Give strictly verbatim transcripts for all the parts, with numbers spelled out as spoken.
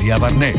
Nuria Barnés.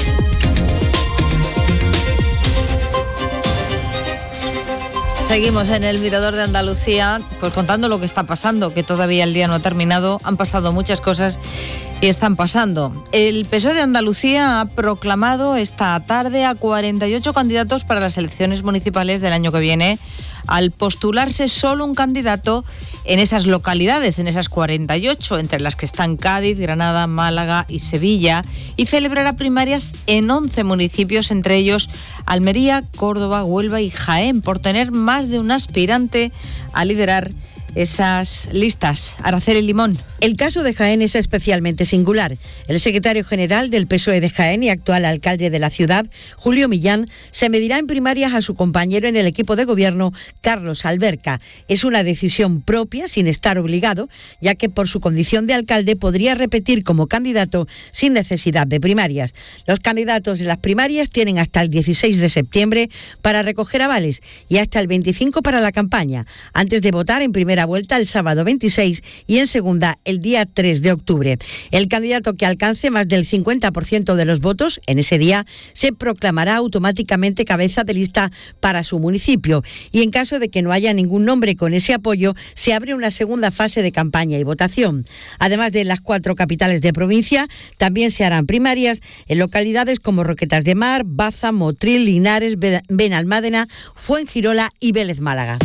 Seguimos en el Mirador de Andalucía, pues contando lo que está pasando, que todavía el día no ha terminado, han pasado muchas cosas y están pasando. El P S O E de Andalucía ha proclamado esta tarde a cuarenta y ocho candidatos para las elecciones municipales del año que viene, al postularse solo un candidato en esas localidades, en esas cuarenta y ocho, entre las que están Cádiz, Granada, Málaga y Sevilla, y celebrará primarias en once municipios, entre ellos Almería, Córdoba, Huelva y Jaén, por tener más de un aspirante a liderar esas listas. Araceli Limón. El caso de Jaén es especialmente singular. El secretario general del P S O E de Jaén y actual alcalde de la ciudad, Julio Millán, se medirá en primarias a su compañero en el equipo de gobierno, Carlos Alberca. Es una decisión propia, sin estar obligado, ya que por su condición de alcalde podría repetir como candidato sin necesidad de primarias. Los candidatos de las primarias tienen hasta el dieciséis de septiembre para recoger avales y hasta el veinticinco para la campaña, antes de votar en primera vuelta el sábado veintiséis y en segunda el día tres de octubre. El candidato que alcance más del cincuenta por ciento de los votos en ese día se proclamará automáticamente cabeza de lista para su municipio, y en caso de que no haya ningún nombre con ese apoyo, se abre una segunda fase de campaña y votación. Además de las cuatro capitales de provincia, también se harán primarias en localidades como Roquetas de Mar, Baza, Motril, Linares, Benalmádena, Fuengirola y Vélez Málaga.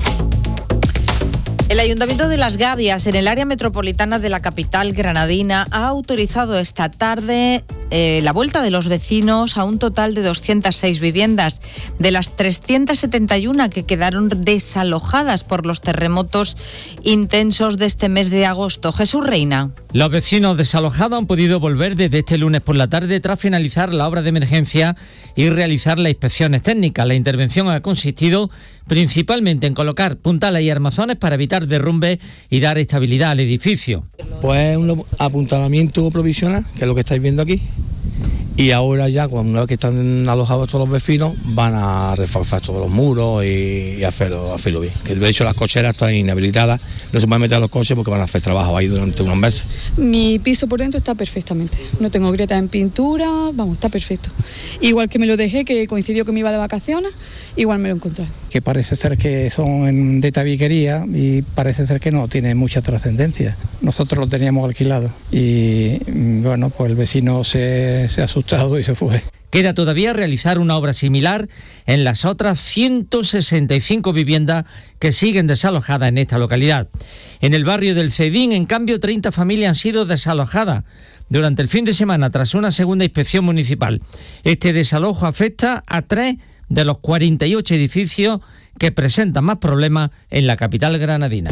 El Ayuntamiento de Las Gavias, en el área metropolitana de la capital granadina, ha autorizado esta tarde eh, la vuelta de los vecinos a un total de doscientas seis viviendas, de las trescientas setenta y uno que quedaron desalojadas por los terremotos intensos de este mes de agosto. Jesús Reina. Los vecinos desalojados han podido volver desde este lunes por la tarde tras finalizar la obra de emergencia y realizar las inspecciones técnicas. La intervención ha consistido principalmente en colocar puntales y armazones para evitar derrumbes y dar estabilidad al edificio. Pues un apuntalamiento provisional, que es lo que estáis viendo aquí, y ahora ya, una vez que están alojados todos los vecinos, van a reforzar todos los muros y, y hacerlo, hacerlo bien. De hecho, las cocheras están inhabilitadas, no se pueden meter a los coches porque van a hacer trabajo ahí durante unos meses. Mi piso por dentro está perfectamente, no tengo grietas en pintura, vamos, está perfecto. Igual que me lo dejé, que coincidió que me iba de vacaciones, igual me lo encontré. Que parece ser que son de tabiquería y parece ser que no tiene mucha trascendencia. Nosotros lo teníamos alquilado y bueno, pues el vecino se, se ha asustado y se fue. Queda todavía realizar una obra similar en las otras ciento sesenta y cinco viviendas que siguen desalojadas en esta localidad. En el barrio del Cedín, en cambio, treinta familias han sido desalojadas durante el fin de semana tras una segunda inspección municipal. Este desalojo afecta a tres de los cuarenta y ocho edificios que presentan más problemas en la capital granadina.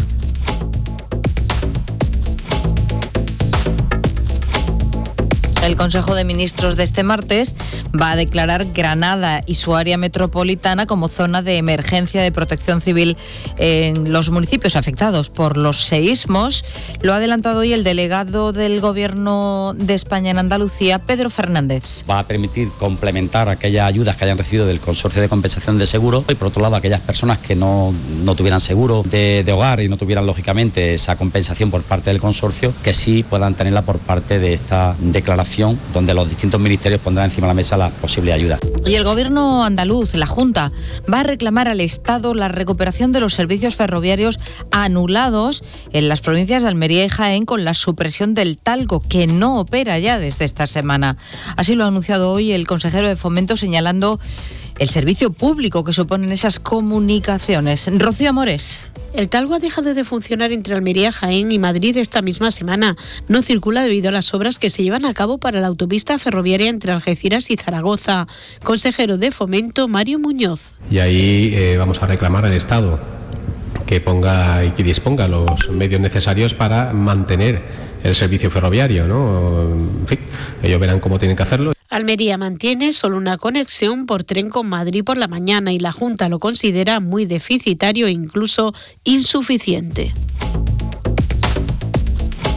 El Consejo de Ministros de este martes va a declarar Granada y su área metropolitana como zona de emergencia de protección civil en los municipios afectados por los seísmos. Lo ha adelantado hoy el delegado del Gobierno de España en Andalucía, Pedro Fernández. Va a permitir complementar aquellas ayudas que hayan recibido del Consorcio de Compensación de Seguros y, por otro lado, aquellas personas que no, no tuvieran seguro de, de hogar y no tuvieran, lógicamente, esa compensación por parte del consorcio, que sí puedan tenerla por parte de esta declaración, donde los distintos ministerios pondrán encima de la mesa la posible ayuda. Y el Gobierno andaluz, la Junta, va a reclamar al Estado la recuperación de los servicios ferroviarios anulados en las provincias de Almería y Jaén con la supresión del Talgo, que no opera ya desde esta semana. Así lo ha anunciado hoy el consejero de Fomento, señalando el servicio público que suponen esas comunicaciones. Rocío Amores. El Talgo ha dejado de funcionar entre Almería, Jaén y Madrid esta misma semana. No circula debido a las obras que se llevan a cabo para la autopista ferroviaria entre Algeciras y Zaragoza. Consejero de Fomento, Mario Muñoz. Y ahí eh, vamos a reclamar al Estado que ponga y que disponga los medios necesarios para mantener el servicio ferroviario, ¿no? En fin, ellos verán cómo tienen que hacerlo. Almería mantiene solo una conexión por tren con Madrid por la mañana y la Junta lo considera muy deficitario e incluso insuficiente.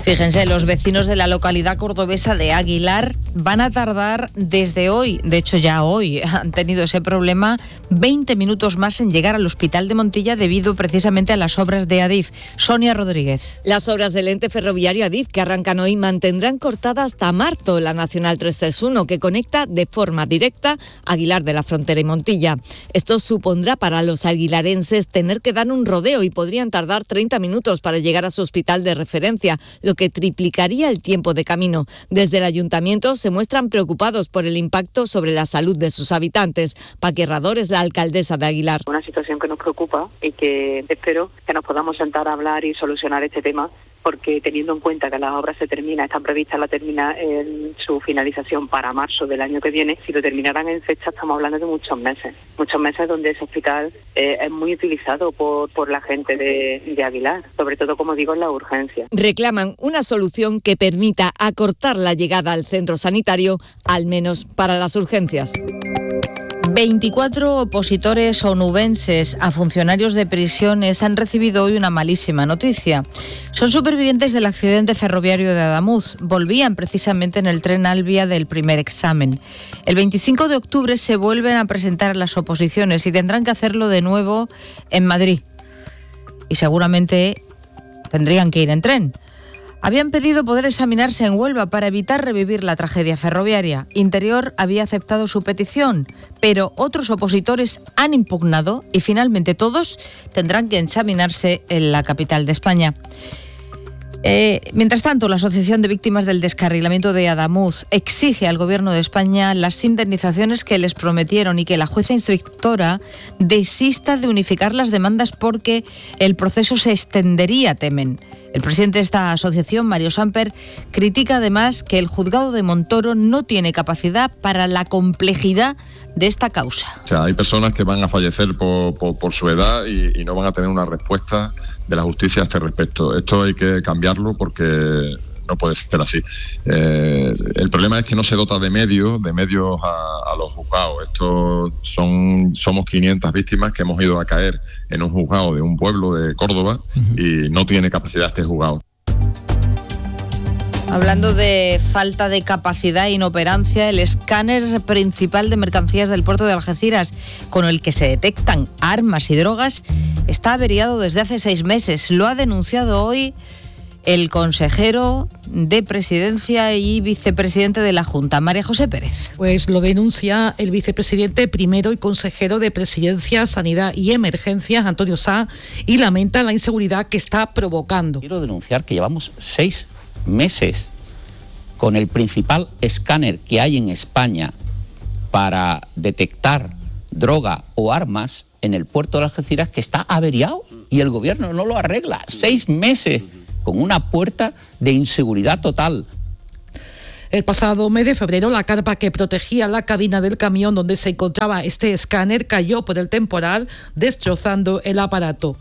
Fíjense, los vecinos de la localidad cordobesa de Aguilar van a tardar desde hoy, de hecho ya hoy han tenido ese problema, veinte minutos más en llegar al hospital de Montilla debido precisamente a las obras de Adif. Sonia Rodríguez. Las obras del ente ferroviario Adif que arrancan hoy mantendrán cortada hasta marzo la Nacional trescientos treinta y uno que conecta de forma directa Aguilar de la Frontera y Montilla. Esto supondrá para los aguilarenses tener que dar un rodeo y podrían tardar treinta minutos para llegar a su hospital de referencia, lo que triplicaría el tiempo de camino. Desde el ayuntamiento se muestran preocupados por el impacto sobre la salud de sus habitantes. Paqui Herrador es la alcaldesa de Aguilar. Una situación que nos preocupa y que espero que nos podamos sentar a hablar y solucionar este tema, porque teniendo en cuenta que las obras se terminan, están previstas la termina en su finalización para marzo del año que viene, si lo terminaran en fecha estamos hablando de muchos meses, muchos meses donde ese hospital eh, es muy utilizado por, por la gente de, de Aguilar, sobre todo, como digo, en la urgencia. Reclaman una solución que permita acortar la llegada al centro sanitario, al menos para las urgencias. veinticuatro opositores onubenses a funcionarios de prisiones han recibido hoy una malísima noticia. Son supervivientes del accidente ferroviario de Adamuz. Volvían precisamente en el tren Albia del primer examen. El veinticinco de octubre se vuelven a presentar las oposiciones y tendrán que hacerlo de nuevo en Madrid. Y seguramente tendrían que ir en tren. Habían pedido poder examinarse en Huelva para evitar revivir la tragedia ferroviaria. Interior había aceptado su petición, pero otros opositores han impugnado y finalmente todos tendrán que examinarse en la capital de España. Eh, mientras tanto, la Asociación de Víctimas del Descarrilamiento de Adamuz exige al Gobierno de España las indemnizaciones que les prometieron y que la jueza instructora desista de unificar las demandas porque el proceso se extendería, temen. El presidente de esta asociación, Mario Samper, critica además que el juzgado de Montoro no tiene capacidad para la complejidad de esta causa. O sea, hay personas que van a fallecer por, por, por su edad y, y no van a tener una respuesta de la justicia a este respecto. Esto hay que cambiarlo porque no puede ser así. Eh, el problema es que no se dota de medios, de medios a, a los juzgados. Estos son, somos quinientas víctimas que hemos ido a caer en un juzgado de un pueblo de Córdoba y no tiene capacidad este juzgado. Hablando de falta de capacidad e inoperancia, el escáner principal de mercancías del puerto de Algeciras, con el que se detectan armas y drogas, está averiado desde hace seis meses. Lo ha denunciado hoy el consejero de Presidencia y vicepresidente de la Junta, María José Pérez. Pues lo denuncia el vicepresidente primero y consejero de Presidencia, Sanidad y Emergencias, Antonio Sá, y lamenta la inseguridad que está provocando. Quiero denunciar que llevamos seis meses con el principal escáner que hay en España para detectar droga o armas en el puerto de Algeciras, que está averiado y el gobierno no lo arregla. Seis meses con una puerta de inseguridad total. El pasado mes de febrero, la carpa que protegía la cabina del camión donde se encontraba este escáner cayó por el temporal, destrozando el aparato.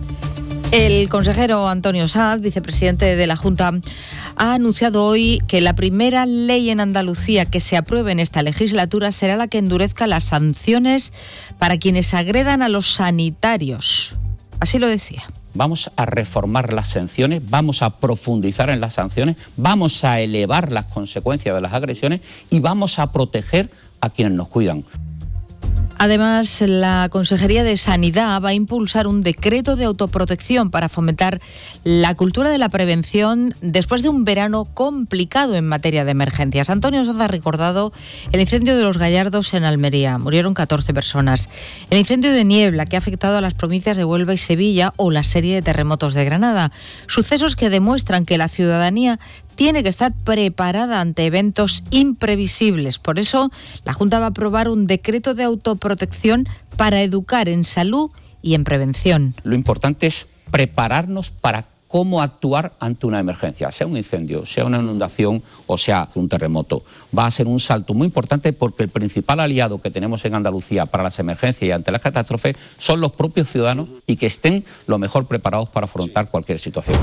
El consejero Antonio Sanz, vicepresidente de la Junta, ha anunciado hoy que la primera ley en Andalucía que se apruebe en esta legislatura será la que endurezca las sanciones para quienes agredan a los sanitarios. Así lo decía. Vamos a reformar las sanciones, vamos a profundizar en las sanciones, vamos a elevar las consecuencias de las agresiones y vamos a proteger a quienes nos cuidan. Además, la Consejería de Sanidad va a impulsar un decreto de autoprotección para fomentar la cultura de la prevención después de un verano complicado en materia de emergencias. Antonio Sanz ha recordado el incendio de Los Gallardos en Almería. Murieron catorce personas. El incendio de Niebla, que ha afectado a las provincias de Huelva y Sevilla, o la serie de terremotos de Granada. Sucesos que demuestran que la ciudadanía tiene que estar preparada ante eventos imprevisibles. Por eso, la Junta va a aprobar un decreto de autoprotección para educar en salud y en prevención. Lo importante es prepararnos para cómo actuar ante una emergencia, sea un incendio, sea una inundación o sea un terremoto. Va a ser un salto muy importante porque el principal aliado que tenemos en Andalucía para las emergencias y ante las catástrofes son los propios ciudadanos y que estén lo mejor preparados para afrontar cualquier situación.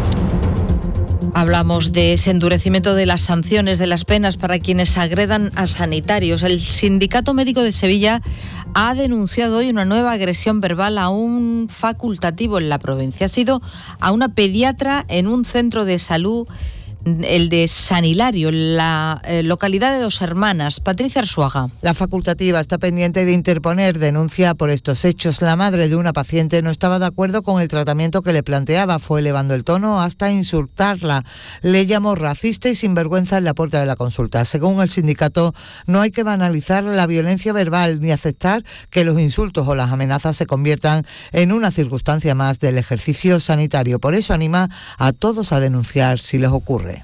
Hablamos de ese endurecimiento de las sanciones, de las penas para quienes agredan a sanitarios. El Sindicato Médico de Sevilla ha denunciado hoy una nueva agresión verbal a un facultativo en la provincia. Ha sido a una pediatra en un centro de salud el de San Hilario, la eh, localidad de Dos Hermanas. Patricia Arzuaga. La facultativa está pendiente de interponer denuncia por estos hechos. La madre de una paciente no estaba de acuerdo con el tratamiento que le planteaba, fue elevando el tono hasta insultarla. Le llamó racista y sinvergüenza en la puerta de la consulta. Según el sindicato, no hay que banalizar la violencia verbal ni aceptar que los insultos o las amenazas se conviertan en una circunstancia más del ejercicio sanitario. Por eso anima a todos a denunciar si les ocurre.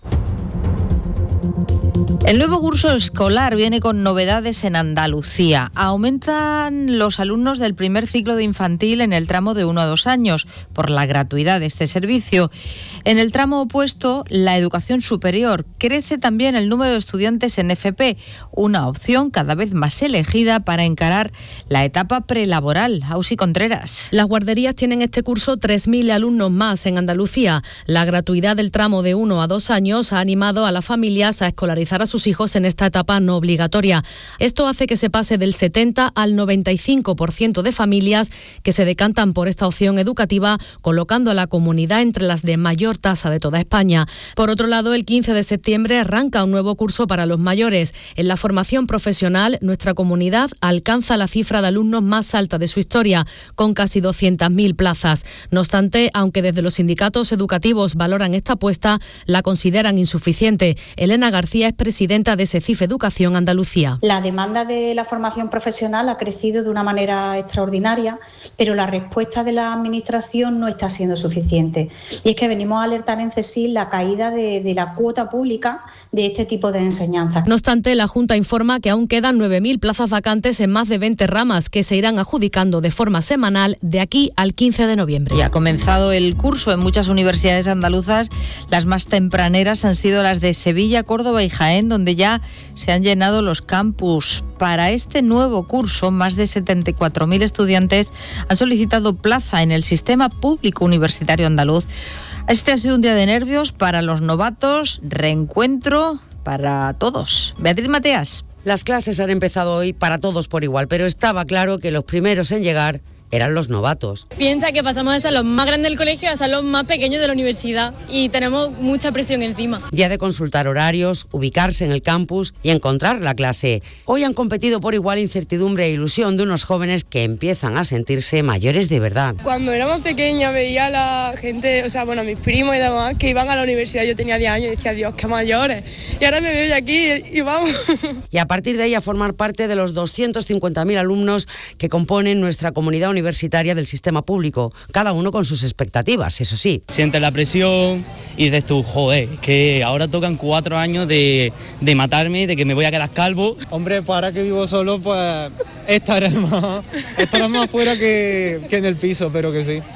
El nuevo curso escolar viene con novedades en Andalucía. Aumentan los alumnos del primer ciclo de infantil en el tramo de uno a dos años por la gratuidad de este servicio. En el tramo opuesto, la educación superior. Crece también el número de estudiantes en F P, una opción cada vez más elegida para encarar la etapa prelaboral. Ausi Contreras. Las guarderías tienen este curso tres mil alumnos más en Andalucía. La gratuidad del tramo de uno a dos años ha animado a las familias a escolarizar a sus hijos en esta etapa no obligatoria. Esto hace que se pase del setenta al noventa y cinco por ciento de familias que se decantan por esta opción educativa, colocando a la comunidad entre las de mayor tasa de toda España. Por otro lado, el quince de septiembre arranca un nuevo curso para los mayores. En la formación profesional, nuestra comunidad alcanza la cifra de alumnos más alta de su historia, con casi doscientas mil plazas. No obstante, aunque desde los sindicatos educativos valoran esta apuesta, la consideran insuficiente. Elena García es presidenta de SECIF Educación Andalucía. La demanda de la formación profesional ha crecido de una manera extraordinaria, pero la respuesta de la Administración no está siendo suficiente. Y es que venimos a alertar en CESIF la caída de, de la cuota pública de este tipo de enseñanzas. No obstante, la Junta informa que aún quedan nueve mil plazas vacantes en más de veinte ramas que se irán adjudicando de forma semanal de aquí al quince de noviembre. Ya ha comenzado el curso en muchas universidades andaluzas. Las más tempraneras han sido las de Sevilla, Córdoba y Jaén, donde ya se han llenado los campus. Para este nuevo curso, más de setenta y cuatro mil estudiantes han solicitado plaza en el sistema público universitario andaluz. Este ha sido un día de nervios para los novatos, reencuentro para todos. Beatriz Mateas. Las clases han empezado hoy para todos por igual, pero estaba claro que los primeros en llegar eran los novatos. Piensa que pasamos de ser los más grandes del colegio a ser los más pequeños de la universidad y tenemos mucha presión encima. Día de consultar horarios, ubicarse en el campus y encontrar la clase. Hoy han competido por igual incertidumbre e ilusión de unos jóvenes que empiezan a sentirse mayores de verdad. Cuando era más pequeña veía a la gente, o sea, bueno, a mis primos y demás que iban a la universidad. Yo tenía diez años y decía, Dios, qué mayores. Y ahora me veo yo aquí y vamos. Y a partir de ahí a formar parte de los doscientos cincuenta mil alumnos que componen nuestra comunidad universitaria universitaria del sistema público, cada uno con sus expectativas, eso sí. Sientes la presión y dices tú, joder, que ahora tocan cuatro años de, de matarme, de que me voy a quedar calvo. Hombre, para que vivo solo, pues estaré más, estaré más fuera que, que en el piso, pero que sí,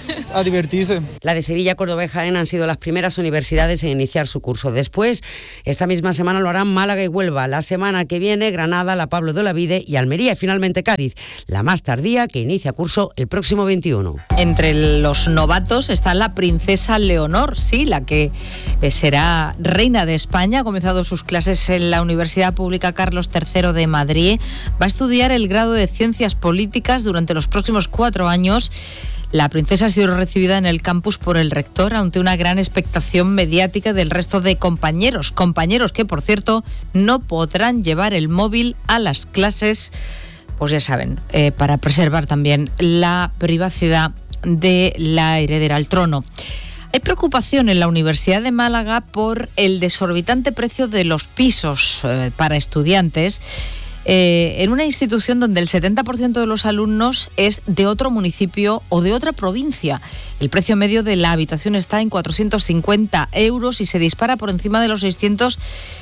a divertirse. La de Sevilla, Córdoba y Jaén han sido las primeras universidades en iniciar su curso. Después, esta misma semana lo harán Málaga y Huelva. La semana que viene, Granada, La Pablo de Olavide y Almería, y finalmente Cádiz, la más tardía, que inicia curso el próximo veintiuno. Entre los novatos está la princesa Leonor, sí, la que será reina de España. Ha comenzado sus clases en la Universidad Pública Carlos tercero de Madrid. Va a estudiar el grado de Ciencias Políticas durante los próximos cuatro años. La princesa ha sido recibida en el campus por el rector ante una gran expectación mediática del resto de compañeros. Compañeros que, por cierto, no podrán llevar el móvil a las clases, pues ya saben, eh, para preservar también la privacidad de la heredera al trono. Hay preocupación en la Universidad de Málaga por el desorbitante precio de los pisos eh, para estudiantes. Eh, en una institución donde el setenta por ciento de los alumnos es de otro municipio o de otra provincia. El precio medio de la habitación está en cuatrocientos cincuenta euros y se dispara por encima de los seiscientos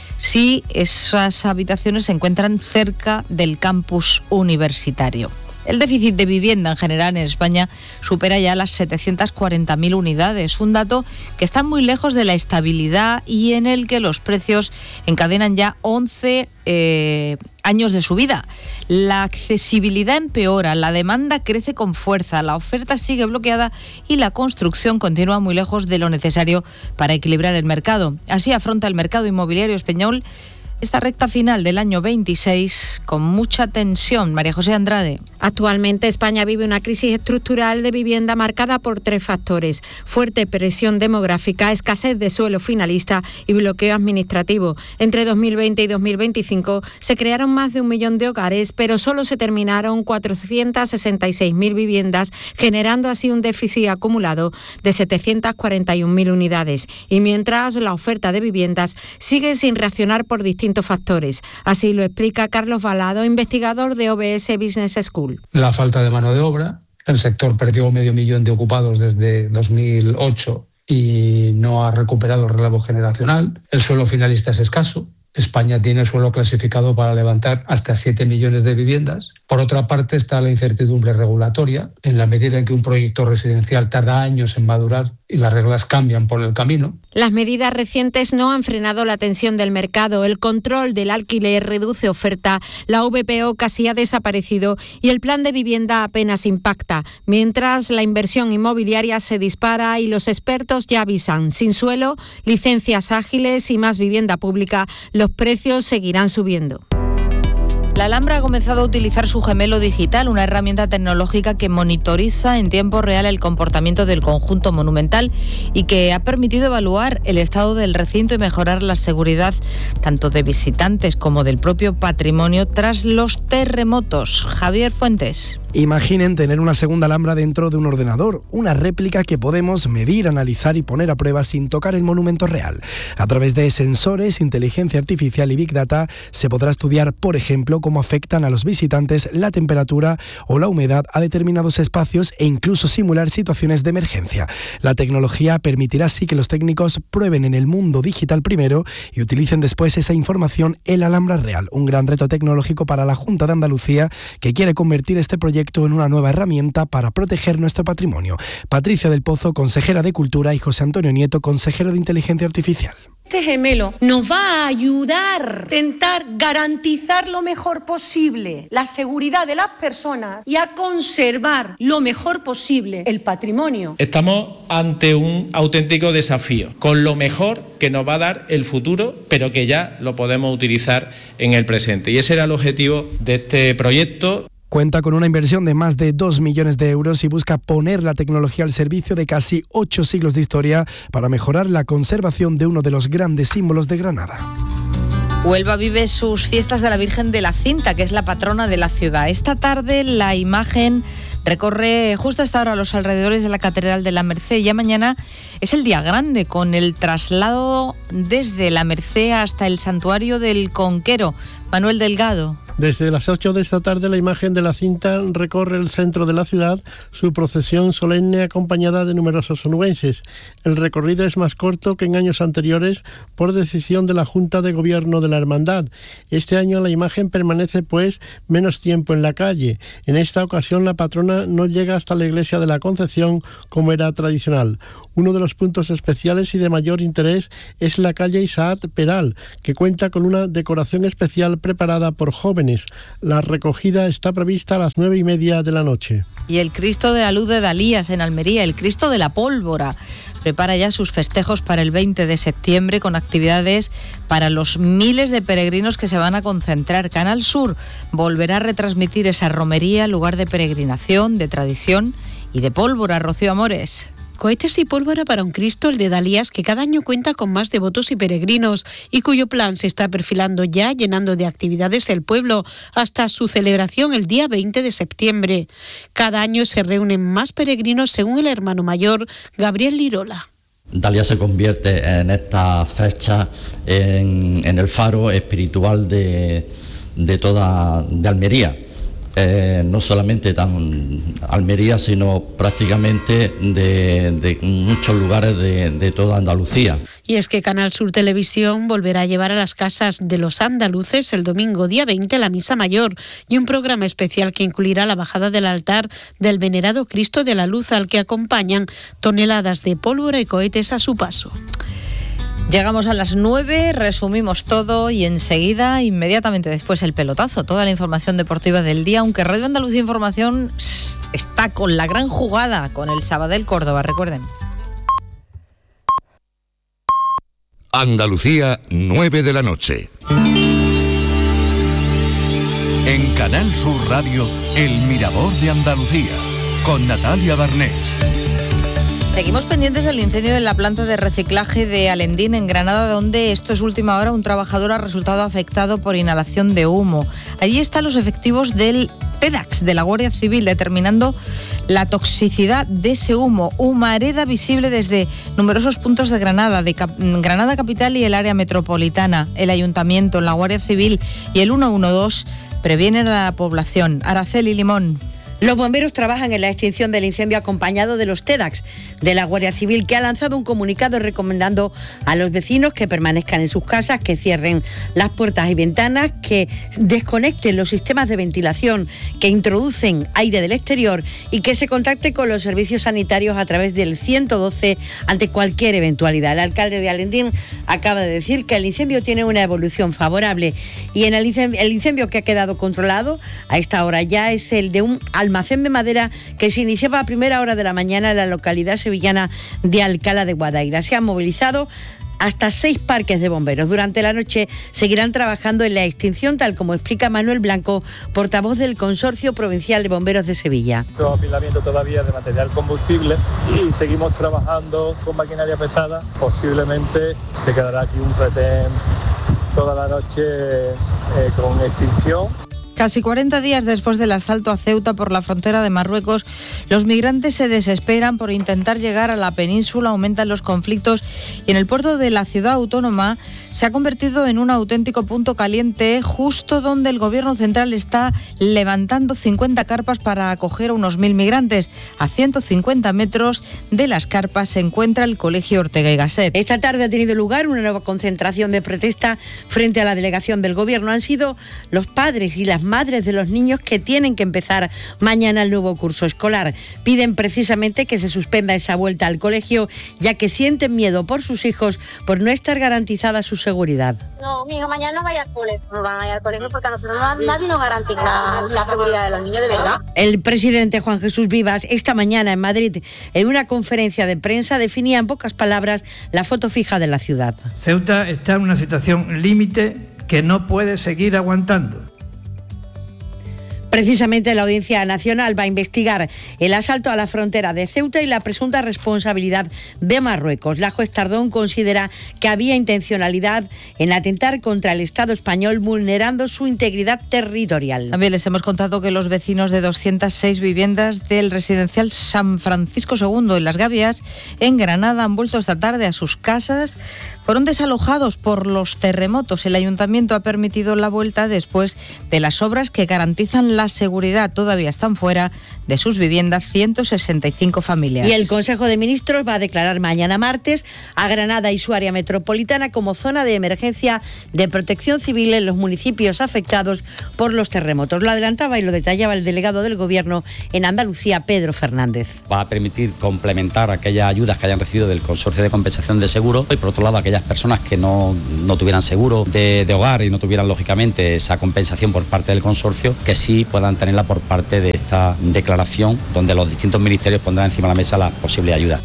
si esas habitaciones se encuentran cerca del campus universitario. El déficit de vivienda en general en España supera ya las setecientas cuarenta mil unidades, un dato que está muy lejos de la estabilidad y en el que los precios encadenan ya once eh, años de subida. La accesibilidad empeora, la demanda crece con fuerza, la oferta sigue bloqueada y la construcción continúa muy lejos de lo necesario para equilibrar el mercado. Así afronta el mercado inmobiliario español esta recta final del año veintiséis con mucha tensión. María José Andrade. Actualmente España vive una crisis estructural de vivienda marcada por tres factores: fuerte presión demográfica, escasez de suelo finalista y bloqueo administrativo. Entre dos mil veinte y dos mil veinticinco se crearon más de un millón de hogares, pero solo se terminaron cuatrocientas sesenta y seis mil viviendas, generando así un déficit acumulado de setecientas cuarenta y una mil unidades. Y mientras la oferta de viviendas sigue sin reaccionar por distintos factores. Así lo explica Carlos Balado, investigador de O B S Business School. La falta de mano de obra. El sector perdió medio millón de ocupados desde dos mil ocho y no ha recuperado el relevo generacional. El suelo finalista es escaso. España tiene suelo clasificado para levantar hasta siete millones de viviendas. Por otra parte está la incertidumbre regulatoria. En la medida en que un proyecto residencial tarda años en madurar y las reglas cambian por el camino. Las medidas recientes no han frenado la tensión del mercado. El control del alquiler reduce oferta, la V P O casi ha desaparecido y el plan de vivienda apenas impacta. Mientras la inversión inmobiliaria se dispara y los expertos ya avisan: sin suelo, licencias ágiles y más vivienda pública, los precios seguirán subiendo. La Alhambra ha comenzado a utilizar su gemelo digital, una herramienta tecnológica que monitoriza en tiempo real el comportamiento del conjunto monumental y que ha permitido evaluar el estado del recinto y mejorar la seguridad tanto de visitantes como del propio patrimonio tras los terremotos. Javier Fuentes. Imaginen tener una segunda Alhambra dentro de un ordenador, una réplica que podemos medir, analizar y poner a prueba sin tocar el monumento real. A través de sensores, inteligencia artificial y Big Data se podrá estudiar, por ejemplo, cómo afectan a los visitantes la temperatura o la humedad a determinados espacios e incluso simular situaciones de emergencia. La tecnología permitirá así que los técnicos prueben en el mundo digital primero y utilicen después esa información en la Alhambra real. Un gran reto tecnológico para la Junta de Andalucía, que quiere convertir este proyecto en una nueva herramienta para proteger nuestro patrimonio. Patricia del Pozo, consejera de Cultura, y José Antonio Nieto, consejero de Inteligencia Artificial. Este gemelo nos va a ayudar a intentar garantizar lo mejor posible la seguridad de las personas y a conservar lo mejor posible el patrimonio. Estamos ante un auténtico desafío, con lo mejor que nos va a dar el futuro, pero que ya lo podemos utilizar en el presente. Y ese era el objetivo de este proyecto. Cuenta con una inversión de más de dos millones de euros y busca poner la tecnología al servicio de casi ocho siglos de historia para mejorar la conservación de uno de los grandes símbolos de Granada. Huelva vive sus fiestas de la Virgen de la Cinta, que es la patrona de la ciudad. Esta tarde la imagen recorre justo a esta hora los alrededores de la Catedral de la Merced. Ya mañana es el día grande, con el traslado desde la Merced hasta el Santuario del Conquero. Manuel Delgado. Desde las ocho de esta tarde la imagen de la Cinta recorre el centro de la ciudad, su procesión solemne acompañada de numerosos onubenses. El recorrido es más corto que en años anteriores por decisión de la Junta de Gobierno de la Hermandad. Este año la imagen permanece pues menos tiempo en la calle. En esta ocasión la patrona no llega hasta la iglesia de la Concepción como era tradicional. Uno de los puntos especiales y de mayor interés es la calle Isaac Peral, que cuenta con una decoración especial preparada por jóvenes. La recogida está prevista a las nueve y media de la noche. Y el Cristo de la Luz de Dalías en Almería, el Cristo de la Pólvora, prepara ya sus festejos para el veinte de septiembre con actividades para los miles de peregrinos que se van a concentrar. Canal Sur volverá a retransmitir esa romería, lugar de peregrinación, de tradición y de pólvora. Rocío Amores. Cohetes y pólvora para un Cristo, el de Dalías, que cada año cuenta con más devotos y peregrinos y cuyo plan se está perfilando ya, llenando de actividades el pueblo hasta su celebración el día veinte de septiembre. Cada año se reúnen más peregrinos, según el hermano mayor Gabriel Lirola. Dalías se convierte en esta fecha en, en el faro espiritual de, de toda de Almería. Eh, no solamente tan Almería, sino prácticamente de, de muchos lugares de, de toda Andalucía. Y es que Canal Sur Televisión volverá a llevar a las casas de los andaluces el domingo día veinte la Misa Mayor y un programa especial que incluirá la bajada del altar del venerado Cristo de la Luz, al que acompañan toneladas de pólvora y cohetes a su paso. Llegamos a las nueve, resumimos todo y enseguida, inmediatamente después, el pelotazo, toda la información deportiva del día, aunque Radio Andalucía Información está con la gran jugada con el Sabadell Córdoba, recuerden. Andalucía, nueve de la noche. En Canal Sur Radio, El Mirador de Andalucía, con Natalia Barnés. Seguimos pendientes del incendio en la planta de reciclaje de Alendín, en Granada, donde esto es última hora, un trabajador ha resultado afectado por inhalación de humo. Allí están los efectivos del PEDAX, de la Guardia Civil, determinando la toxicidad de ese humo. Humareda visible desde numerosos puntos de Granada, de Cap- Granada capital y el área metropolitana. El Ayuntamiento, la Guardia Civil y el ciento doce previenen a la población. Araceli Limón. Los bomberos trabajan en la extinción del incendio acompañado de los TEDAX de la Guardia Civil, que ha lanzado un comunicado recomendando a los vecinos que permanezcan en sus casas, que cierren las puertas y ventanas, que desconecten los sistemas de ventilación que introducen aire del exterior y que se contacte con los servicios sanitarios a través del ciento doce ante cualquier eventualidad. El alcalde de Alendín acaba de decir que el incendio tiene una evolución favorable y en el incendio, el incendio que ha quedado controlado a esta hora ya es el de un almacén de madera que se iniciaba a primera hora de la mañana en la localidad sevillana de Alcalá de Guadaira. Se han movilizado hasta seis parques de bomberos. Durante la noche seguirán trabajando en la extinción, tal como explica Manuel Blanco, portavoz del Consorcio Provincial de Bomberos de Sevilla. Apilamiento todavía de material combustible y seguimos trabajando con maquinaria pesada. Posiblemente se quedará aquí un retén toda la noche eh, con extinción. Casi cuarenta días después del asalto a Ceuta por la frontera de Marruecos, los migrantes se desesperan por intentar llegar a la península, aumentan los conflictos y en el puerto de la ciudad autónoma se ha convertido en un auténtico punto caliente, justo donde el gobierno central está levantando cincuenta carpas para acoger a unos mil migrantes. A ciento cincuenta metros de las carpas se encuentra el Colegio Ortega y Gasset. Esta tarde ha tenido lugar una nueva concentración de protesta frente a la delegación del gobierno. Han sido los padres y las madres de los niños que tienen que empezar mañana el nuevo curso escolar. Piden precisamente que se suspenda esa vuelta al colegio, ya que sienten miedo por sus hijos por no estar garantizada su seguridad. No, mi hijo mañana no vaya al colegio, no van a ir al colegio porque a nosotros no, nadie nos garantiza la, la seguridad de los niños, de verdad. El presidente Juan Jesús Vivas esta mañana en Madrid, en una conferencia de prensa, definía en pocas palabras la foto fija de la ciudad. Ceuta está en una situación límite que no puede seguir aguantando. Precisamente la Audiencia Nacional va a investigar el asalto a la frontera de Ceuta y la presunta responsabilidad de Marruecos. La juez Tardón considera que había intencionalidad en atentar contra el Estado español, vulnerando su integridad territorial. También les hemos contado que los vecinos de doscientas seis viviendas del residencial San Francisco segundo en Las Gavias, en Granada, han vuelto esta tarde a sus casas. Fueron desalojados por los terremotos. El ayuntamiento ha permitido la vuelta después de las obras que garantizan la seguridad. Todavía están fuera de sus viviendas ciento sesenta y cinco familias. Y el Consejo de Ministros va a declarar mañana martes a Granada y su área metropolitana como zona de emergencia de protección civil en los municipios afectados por los terremotos. Lo adelantaba y lo detallaba el delegado del Gobierno en Andalucía, Pedro Fernández. Va a permitir complementar aquellas ayudas que hayan recibido del Consorcio de Compensación de Seguro y, por otro lado, aquellas personas que no, no tuvieran seguro de, de hogar y no tuvieran, lógicamente, esa compensación por parte del consorcio, que sí puedan tenerla por parte de esta declaración, donde los distintos ministerios pondrán encima de la mesa la posible ayuda.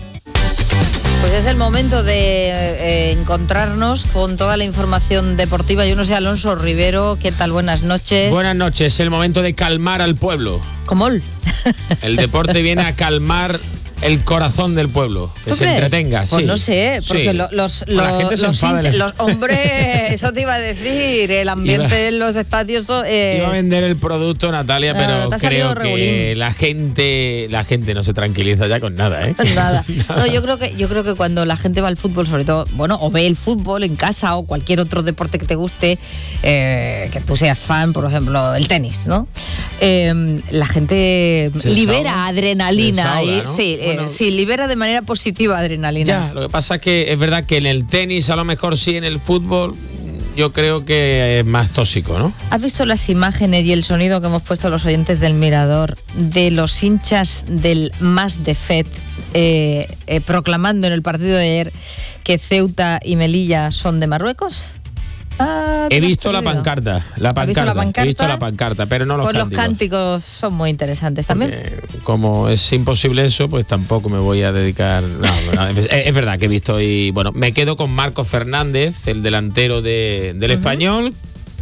Pues es el momento de eh, encontrarnos con toda la información deportiva. Yo no sé, Alonso Rivero, ¿qué tal? Buenas noches. Buenas noches, es el momento de calmar al pueblo. ¿Cómo? El deporte viene a calmar el corazón del pueblo, que se entretenga. Pues sí. no sé, porque sí. los, los, bueno, los, los, hinchas, los hombres, eso te iba a decir, el ambiente iba, en los estadios es... Iba a vender el producto, Natalia, pero no, creo que la gente, la gente no se tranquiliza ya con nada, ¿eh? Nada. No, yo creo que yo creo que cuando la gente va al fútbol, sobre todo, bueno, o ve el fútbol en casa o cualquier otro deporte que te guste, eh, que tú seas fan, por ejemplo, el tenis, ¿no? Eh, la gente se libera desahoga, adrenalina se desahoga, ¿no? Sí. Bueno, sí, libera de manera positiva adrenalina. Ya, lo que pasa es que es verdad que en el tenis a lo mejor sí, en el fútbol yo creo que es más tóxico, ¿no? ¿Has visto las imágenes y el sonido que hemos puesto a los oyentes del Mirador de los hinchas del Mas de Fet eh, eh, proclamando en el partido de ayer que Ceuta y Melilla son de Marruecos? Ah, he visto la pancarta, la pancarta, visto la pancarta? He visto la pancarta, pero no los pues cánticos. Los cánticos son muy interesantes también. Porque como es imposible eso, pues tampoco me voy a dedicar. No, no, es, es verdad que he visto y bueno, me quedo con Marcos Fernández, el delantero de, del uh-huh. Español,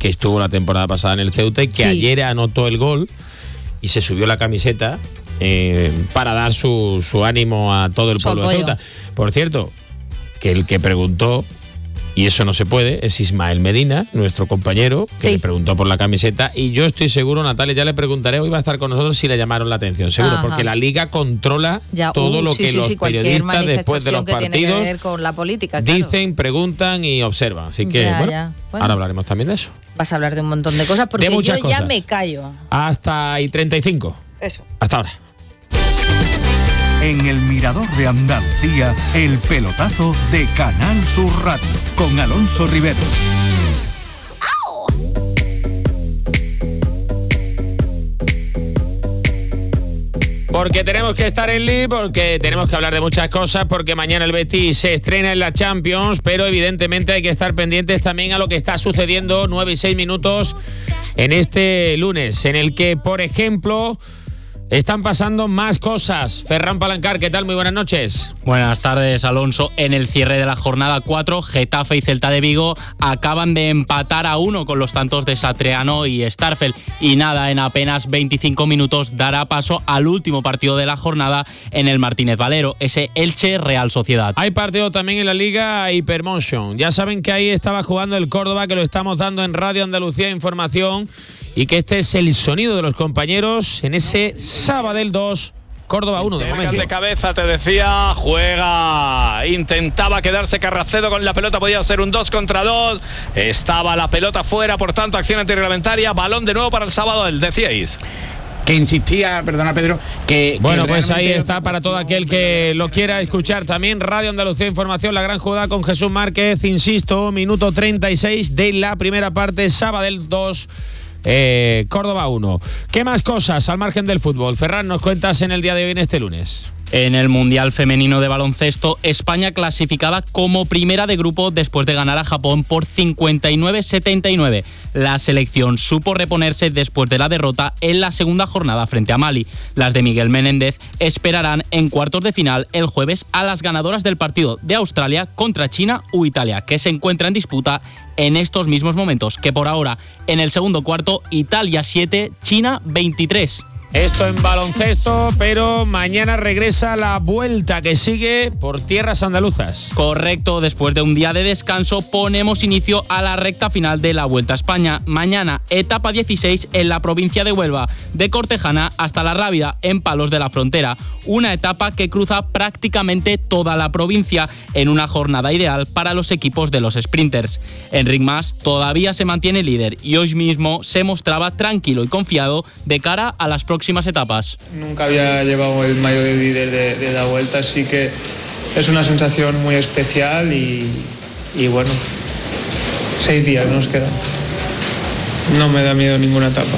que estuvo la temporada pasada en el Ceuta y que sí. ayer anotó el gol y se subió la camiseta eh, para dar su, su ánimo a todo el pueblo de Ceuta. Por cierto, que el que preguntó, y eso no se puede, es Ismael Medina, nuestro compañero, que sí. le preguntó por la camiseta, y yo estoy seguro, Natalia, ya le preguntaré, hoy va a estar con nosotros si le llamaron la atención, seguro, Ajá. porque la Liga controla ya, todo uh, lo sí, que sí, los sí, periodistas después de los que partidos tiene que ver con la política, claro. dicen, preguntan y observan, así que ya, bueno, ya. Bueno, ahora hablaremos también de eso. Vas a hablar de un montón de cosas, porque yo cosas. ya me callo. Hasta y treinta y cinco. Eso. Hasta ahora. En el Mirador de Andalucía, el pelotazo de Canal Sur Radio, con Alonso Rivero. Porque tenemos que estar en Liga, porque tenemos que hablar de muchas cosas, porque mañana el Betis se estrena en la Champions, pero evidentemente hay que estar pendientes también a lo que está sucediendo nueve y seis minutos en este lunes, en el que, por ejemplo, están pasando más cosas. Ferran Palancar, ¿qué tal? Muy buenas noches. Buenas tardes, Alonso. En el cierre de la jornada cuatro, Getafe y Celta de Vigo acaban de empatar a uno con los tantos de Satriano y Starfel. Y nada, en apenas veinticinco minutos dará paso al último partido de la jornada en el Martínez Valero, ese Elche Real Sociedad. Hay partido también en la Liga Hypermotion. Ya saben que ahí estaba jugando el Córdoba, que lo estamos dando en Radio Andalucía Información, y que este es el sonido de los compañeros en ese Sabadell dos, Córdoba uno de momento. De cabeza, te decía, juega, intentaba quedarse Carracedo con la pelota, podía ser un dos contra dos, estaba la pelota fuera, por tanto acción antirreglamentaria, balón de nuevo para el Sabadell, decíais. Que insistía, perdona Pedro, que... Bueno, que pues ahí está para todo aquel que lo quiera escuchar. También Radio Andalucía Información, la gran jugada con Jesús Márquez, insisto, minuto treinta y seis de la primera parte, Sabadell dos, Eh, Córdoba uno. ¿Qué más cosas al margen del fútbol? Ferran, nos cuentas en el día de hoy, en este lunes. En el Mundial Femenino de Baloncesto, España clasificada como primera de grupo después de ganar a Japón por cincuenta y nueve a setenta y nueve. La selección supo reponerse después de la derrota en la segunda jornada frente a Mali. Las de Miguel Menéndez esperarán en cuartos de final el jueves a las ganadoras del partido de Australia contra China u Italia, que se encuentra en disputa en estos mismos momentos, que por ahora en el segundo cuarto Italia siete, China veintitrés. Esto en baloncesto, pero mañana regresa la vuelta que sigue por tierras andaluzas. Correcto, después de un día de descanso ponemos inicio a la recta final de la Vuelta a España. Mañana, etapa dieciséis en la provincia de Huelva, de Cortejana hasta La Rábida, en Palos de la Frontera. Una etapa que cruza prácticamente toda la provincia en una jornada ideal para los equipos de los sprinters. Enric Mas todavía se mantiene líder y hoy mismo se mostraba tranquilo y confiado de cara a las próximas próximas etapas. Nunca había llevado el maillot de líder de, de la Vuelta, así que es una sensación muy especial y, y bueno, seis días nos quedan. No me da miedo ninguna etapa.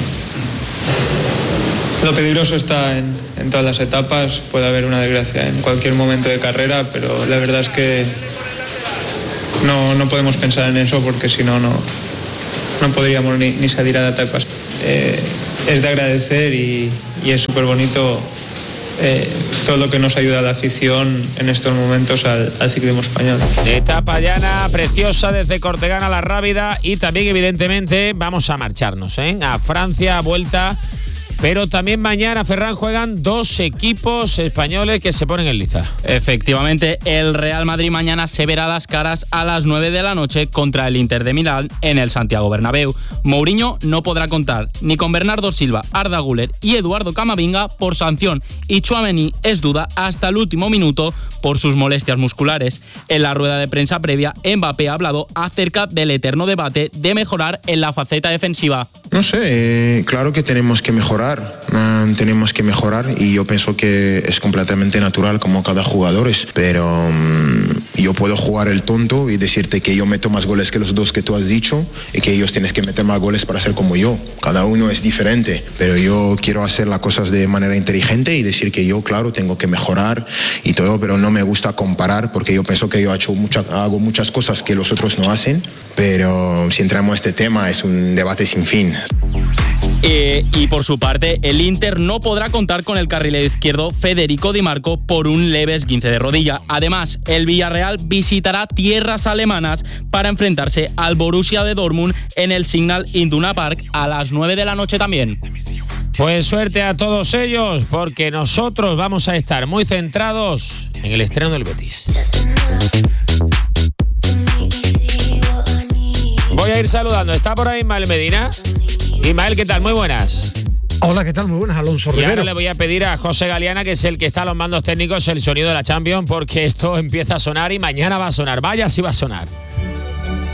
Lo peligroso está en, en todas las etapas, puede haber una desgracia en cualquier momento de carrera, pero la verdad es que no, no podemos pensar en eso porque si no, no, no podríamos ni, ni salir a la etapa. Eh, es de agradecer y, y es súper bonito eh, todo lo que nos ayuda a la afición en estos momentos al, al ciclismo español. Etapa llana, preciosa, desde Cortegana a La Rábida, y también evidentemente vamos a marcharnos ¿eh? a Francia, a vuelta. Pero también mañana, Ferran, juegan dos equipos españoles que se ponen en liza. Efectivamente, el Real Madrid mañana se verá las caras a las nueve de la noche contra el Inter de Milán en el Santiago Bernabéu. Mourinho no podrá contar ni con Bernardo Silva, Arda Güler y Eduardo Camavinga por sanción, y Tchouaméni es duda hasta el último minuto por sus molestias musculares. En la rueda de prensa previa, Mbappé ha hablado acerca del eterno debate de mejorar en la faceta defensiva. No sé, eh, claro que tenemos que mejorar. Uh, tenemos que mejorar y yo pienso que es completamente natural como cada jugador es, pero um, yo puedo jugar el tonto y decirte que yo meto más goles que los dos que tú has dicho y que ellos tienen que meter más goles para ser como yo. Cada uno es diferente, pero yo quiero hacer las cosas de manera inteligente y decir que yo, claro, tengo que mejorar y todo, pero no me gusta comparar porque yo pienso que yo he hecho mucha, hago muchas cosas que los otros no hacen, pero si entramos a este tema es un debate sin fin. Eh, y por su parte, el Inter no podrá contar con el carrilero izquierdo Federico Di Marco por un leve esguince de rodilla. Además, el Villarreal visitará tierras alemanas para enfrentarse al Borussia de Dortmund en el Signal Iduna Park a las nueve de la noche también. Pues suerte a todos ellos, porque nosotros vamos a estar muy centrados en el estreno del Betis. Voy a ir saludando. ¿Está por ahí Ismael Medina? Ismael, ¿qué tal? Muy buenas. Hola, ¿qué tal? Muy buenas, Alonso Rivero. Y ahora le voy a pedir a José Galeana, que es el que está a los mandos técnicos, el sonido de la Champions, porque esto empieza a sonar y mañana va a sonar. Vaya, sí va a sonar.